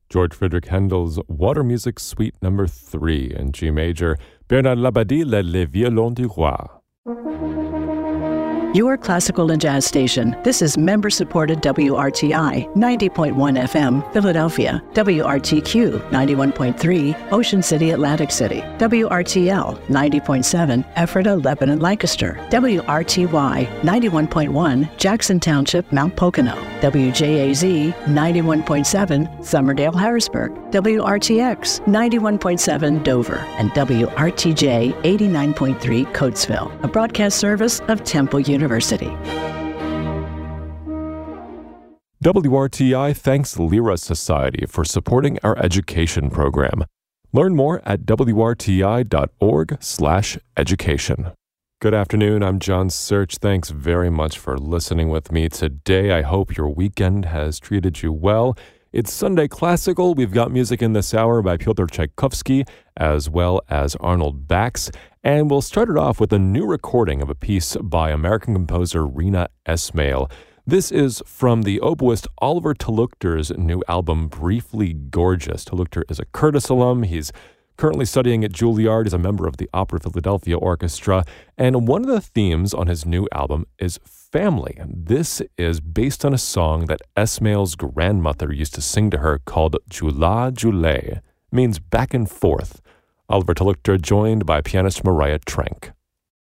George Friedrich Handel's Water Music Suite No. 3 in G major, Bernard Labadie led Les Violons du Roi. Your classical and jazz station. This is member-supported WRTI 90.1 FM, Philadelphia, WRTQ 91.3, Ocean City, Atlantic City, WRTL 90.7, Ephrata, Lebanon, Lancaster, WRTY 91.1, Jackson Township, Mount Pocono, WJAZ 91.7, Somerdale, Harrisburg, WRTX 91.7, Dover, and WRTJ 89.3, Coatesville, a broadcast service of Temple University. WRTI thanks Lyra Society for supporting our education program. Learn more at wrti.org/education. Good afternoon, I'm John Search. Thanks very much for listening with me today. I hope your weekend has treated you well. It's Sunday Classical. We've got music in this hour by Pyotr Tchaikovsky as well as Arnold Bax. And we'll start it off with a new recording of a piece by American composer Rina Esmail. This is from the oboist Oliver Talukder's new album, Briefly Gorgeous. Talukder is a Curtis alum. He's currently studying at Juilliard. He's a member of the Opera Philadelphia Orchestra. And one of the themes on his new album is family. And this is based on a song that Esmail's grandmother used to sing to her called Jula Jule, means back and forth. Oliver Talukder joined by pianist Mariah Trenk.